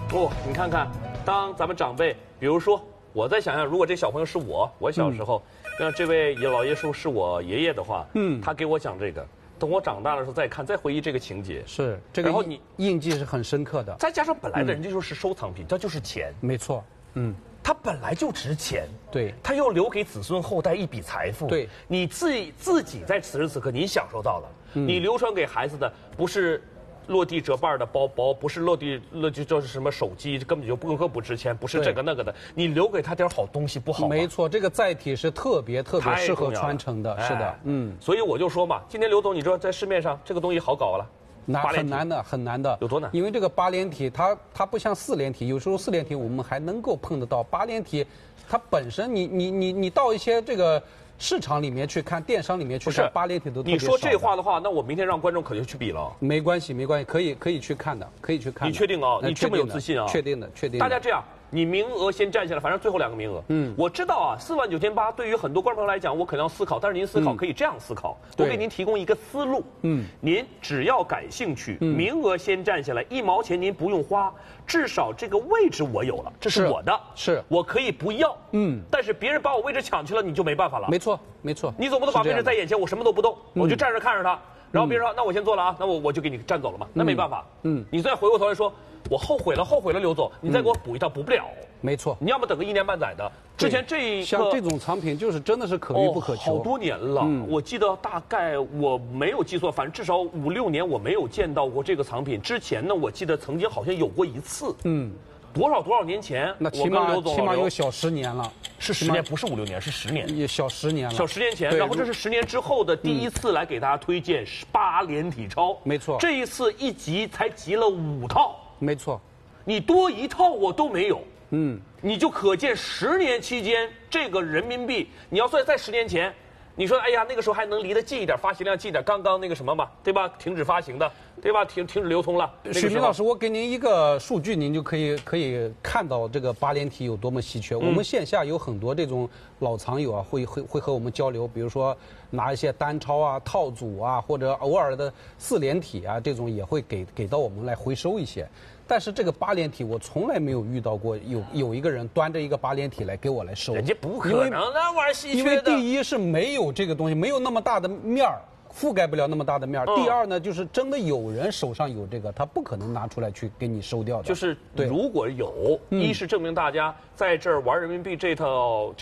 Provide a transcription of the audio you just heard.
哦，你看看，当咱们长辈，比如说，我再想想，如果这小朋友是我小时候，那这位老爷叔是我爷爷的话，他给我讲这个，等我长大的时候再看，再回忆这个情节， 是这个，然后你印记是很深刻的。 再加上本来的人家就是收藏品，它就是钱， 没错， 它本来就值钱， 对， 它又留给子孙后代一笔财富， 对， 你自己在此时此刻你享受到了，你流传给孩子的不是落地折半的包包，不是落地就是什么手机，根本就更不值钱，不是这个那个的，你留给他点好东西不好吗？ 没错，这个载体是特别适合传承的，是的， 所以我就说嘛，今天刘总，你说在市面上这个东西好搞了。 很难的， 有多难？ 因为这个8连体，它不像4连体，有时候4连体我们还能够碰得到，8连体，它本身你到一些这个市场里面去看，电商里面去看，8连体都特别少。 你说这话的话，那我明天让观众可就去比了。 没关系，可以去看的，可以去看的。 你确定啊？你这么有自信啊？ 确定的。 大家这样。你名额先占下来，反正最后2个名额。我知道啊，49800对于很多观众来讲，我可能要思考，但是您思考可以这样思考，我给您提供一个思路。您只要感兴趣，名额先占下来，1毛钱您不用花，至少这个位置我有了，这是我的， 是我可以不要。但是别人把我位置抢去了，你就没办法了。 没错。 你总不能把位置在眼前，我什么都不动，我就站着看着他，然后别人说那我先坐了啊，那我就给你占走了嘛，那没办法。你再回过头来说。我后悔了，刘总，你再给我补一套，补不了。 没错， 你要么等个1年半载的。之前像这种产品就是真的是可遇不可求， 好多年了。我记得大概我没有记错，反正至少5、6年我没有见到过这个产品。之前呢，我记得曾经好像有过一次。多少年前？ 那起码有小10年了。 是10年，不是5、6年，是10年。 也小10年了。 小10年前，然后这是10年之后的第一次来给大家推荐8连体钞。 没错。 这一次一集才集了5套。 没错， 你多1套我都没有，你就可见10年期间这个人民币，你要算在10年前，你说哎呀那个时候还能离得近一点，发行量近一点，刚刚那个什么嘛，对吧？停止发行的，对吧？停止流通了。 许明老师，我给您一个数据，您就可以看到这个8连体有多么稀缺。我们线下有很多这种老藏友啊，会和我们交流，比如说拿一些单钞啊、套组啊，或者偶尔的4连体啊，这种也会给到我们来回收一些。但是这个8连体，我从来没有遇到过有一个人端着一个8连体来给我来收， 人家不可能那玩意儿稀缺的。 因为第一是没有这个东西，没有那么大的面儿，覆盖不了那么大的面儿。第二呢，就是真的有人手上有这个，他不可能拿出来去给你收掉的。 就是如果有，一是证明大家在这儿玩人民币这套。